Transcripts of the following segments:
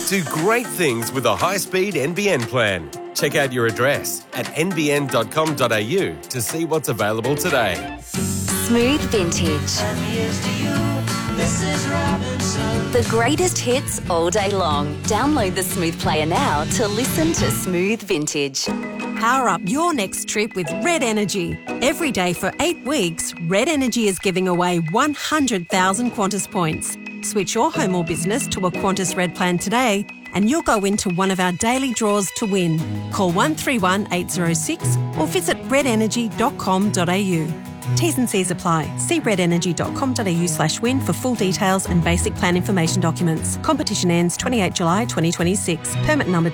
Do great things with a high-speed NBN plan. Check out your address at nbn.com.au to see what's available today. Smooth Vintage. The greatest hits all day long. Download the Smooth Player now to listen to Smooth Vintage. Power up your next trip with Red Energy. Every day for 8 weeks, Red Energy is giving away 100,000 Qantas points. Switch your home or business to a Qantas Red plan today and you'll go into one of our daily draws to win. Call 131 806 or visit redenergy.com.au. T's and C's apply. See redenergy.com.au/win for full details and basic plan information documents. Competition ends 28 July 2026. Permit number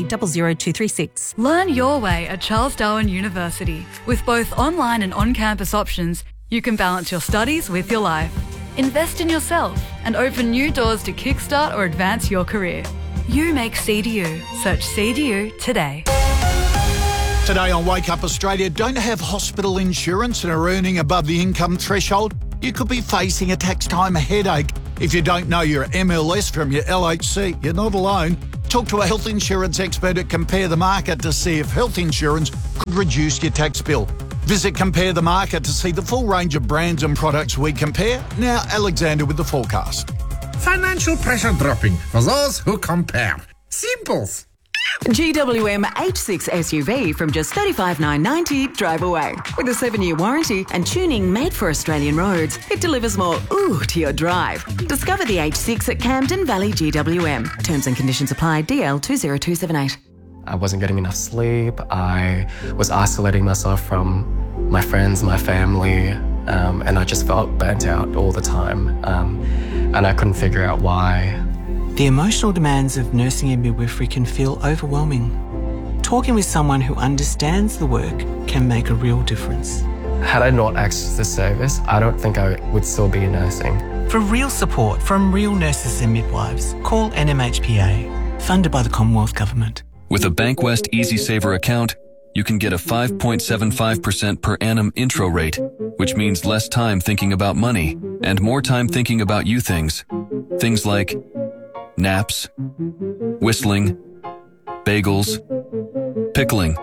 TP00236. Learn your way at Charles Darwin University. With both online and on-campus options, you can balance your studies with your life. Invest in yourself and open new doors to kickstart or advance your career. You make CDU. Search CDU today. Today on Wake Up Australia, don't have hospital insurance and are earning above the income threshold? You could be facing a tax time headache. If you don't know your MLS from your LHC, you're not alone. Talk to a health insurance expert at Compare the Market to see if health insurance could reduce your tax bill. Visit Compare the Market to see the full range of brands and products we compare. Now, Alexander with the forecast. Financial pressure dropping for those who compare. Simples. GWM H6 SUV from just $35,990 drive away. With a 7-year warranty and tuning made for Australian roads, it delivers more ooh to your drive. Discover the H6 at Camden Valley GWM. Terms and conditions apply. DL 20278. I wasn't getting enough sleep. I was isolating myself from my friends, my family, and I just felt burnt out all the time. And I couldn't figure out why. The emotional demands of nursing and midwifery can feel overwhelming. Talking with someone who understands the work can make a real difference. Had I not accessed this service, I don't think I would still be nursing. For real support from real nurses and midwives, call NMHPA, funded by the Commonwealth Government. With a Bankwest EasySaver account, you can get a 5.75% per annum intro rate, which means less time thinking about money and more time thinking about you things. Things like naps, whistling, bagels, pickling,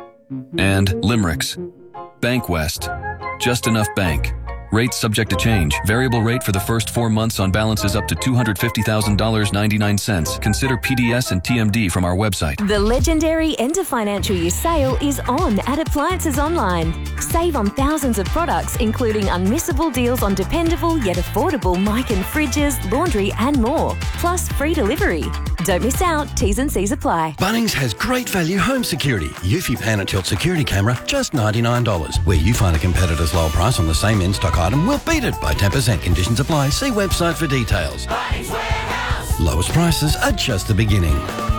and limericks. Bankwest. Just enough bank. Rates subject to change. Variable rate for the first 4 months on balances up to $250,000.99. Consider PDS and TMD from our website. The legendary end of financial year sale is on at Appliances Online. Save on thousands of products, including unmissable deals on dependable yet affordable mic and fridges, laundry and more. Plus free delivery. Don't miss out. T's and C's apply. Bunnings has great value home security. Eufy Pan and Tilt security camera, just $99. Where you find a competitor's lower price on the same in-stock item, we'll beat it by 10%. Conditions apply. See website for details. Bunnings Warehouse. Lowest prices are just the beginning.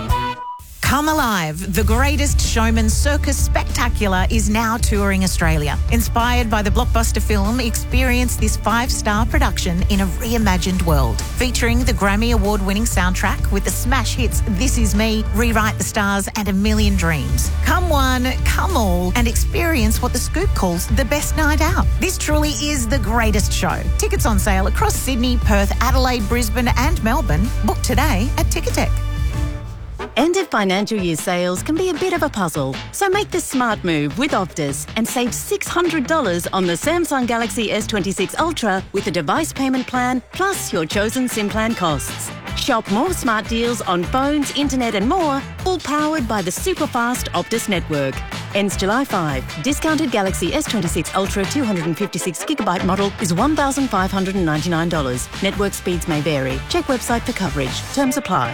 Come Alive, the greatest showman circus spectacular, is now touring Australia. Inspired by the blockbuster film, experience this 5-star production in a reimagined world. Featuring the Grammy Award-winning soundtrack with the smash hits This Is Me, Rewrite the Stars and A Million Dreams. Come one, come all, and experience what The Scoop calls the best night out. This truly is the greatest show. Tickets on sale across Sydney, Perth, Adelaide, Brisbane and Melbourne. Book today at Ticketek. End of financial year sales can be a bit of a puzzle, so make the smart move with Optus and save $600 on the Samsung Galaxy S26 Ultra with a device payment plan plus your chosen SIM plan costs. Shop more smart deals on phones, internet and more, all powered by the super-fast Optus network. Ends July 5. Discounted Galaxy S26 Ultra 256GB model is $1,599. Network speeds may vary. Check website for coverage. Terms apply.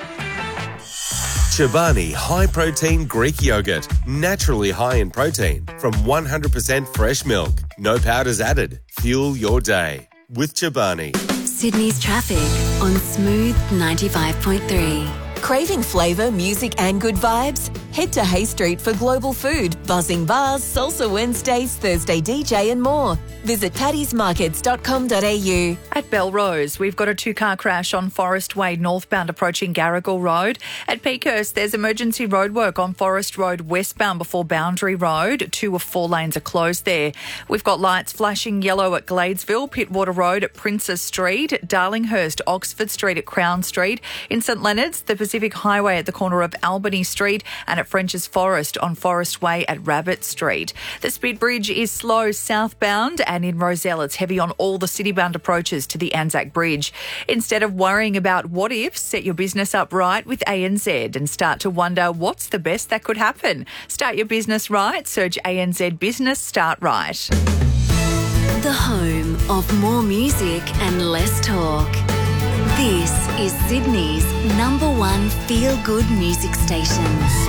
Chobani High Protein Greek Yogurt. Naturally high in protein from 100% fresh milk. No powders added. Fuel your day with Chobani. Sydney's traffic on Smooth 95.3. Craving flavour, music and good vibes? Head to Hay Street for global food, buzzing bars, salsa Wednesdays, Thursday DJ and more. Visit paddy'smarkets.com.au. At Belrose, we've got a two-car crash on Forest Way northbound approaching Garrigal Road. At Peakhurst, there's emergency roadwork on Forest Road westbound before Boundary Road. 2 of 4 lanes are closed there. We've got lights flashing yellow at Gladesville, Pittwater Road at Princess Street, Darlinghurst, Oxford Street at Crown Street. In St Leonard's, the Pacific Highway at the corner of Albany Street, and at French's Forest on Forest Way at Rabbit Street. The speed bridge is slow southbound, and in Rozelle it's heavy on all the city-bound approaches to the Anzac Bridge. Instead of worrying about what ifs, set your business up right with ANZ and start to wonder what's the best that could happen. Start your business right. Search ANZ Business Start Right. The home of more music and less talk. This is Sydney's #1 feel-good music station.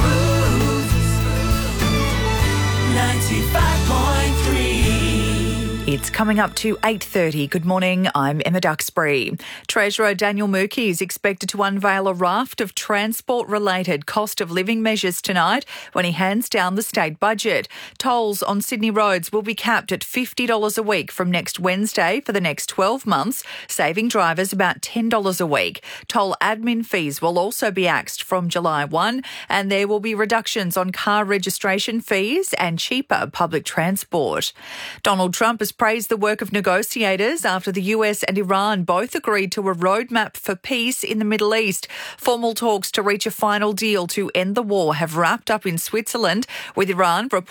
95.3. It's coming up to 8:30. Good morning, I'm Emma Duxbury. Treasurer Daniel Murky is expected to unveil a raft of transport-related cost of living measures tonight when he hands down the state budget. Tolls on Sydney roads will be capped at $50 a week from next Wednesday for the next 12 months, saving drivers about $10 a week. Toll admin fees will also be axed from July 1, and there will be reductions on car registration fees and cheaper public transport. Donald Trump has praised the work of negotiators after the US and Iran both agreed to a roadmap for peace in the Middle East. Formal talks to reach a final deal to end the war have wrapped up in Switzerland, with Iran